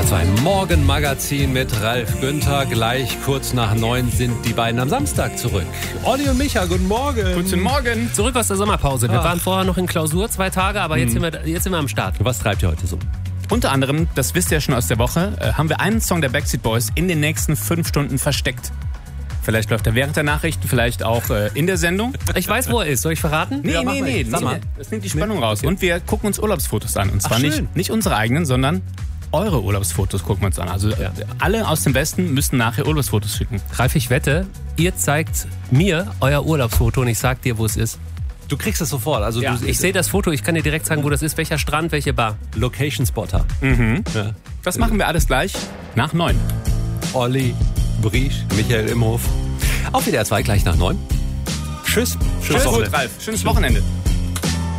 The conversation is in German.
SWR 2 Morgenmagazin mit Ralf Günther. Gleich kurz nach 9 sind die beiden am Samstag zurück. Olli und Micha, guten Morgen. Guten Morgen. Zurück aus der Sommerpause. Wir waren vorher noch in Klausur 2 Tage, aber jetzt sind wir am Start. Was treibt ihr heute so? Unter anderem, das wisst ihr ja schon aus der Woche, haben wir einen Song der Backstreet Boys in den nächsten 5 Stunden versteckt. Vielleicht läuft er während der Nachrichten, vielleicht auch in der Sendung. Ich weiß, wo er ist. Soll ich verraten? Nee. Sag mal. Das nimmt die Spannung raus. Okay. Und wir gucken uns Urlaubsfotos an. Und zwar nicht unsere eigenen, sondern eure Urlaubsfotos gucken wir uns an. Also alle aus dem Westen müssen nachher Urlaubsfotos schicken. Ralf, ich wette, ihr zeigt mir euer Urlaubsfoto und ich sag dir, wo es ist. Du kriegst es sofort. Also Ja, ich sehe das Foto, ich kann dir direkt sagen, wo das ist, welcher Strand, welche Bar. Location Spotter. Ja. Das machen wir alles gleich nach 9. Olli, Briesch, Michael Imhof. Auf WDR 2 gleich nach 9. Tschüss. Tschüss, Ralf. Schönes Wochenende.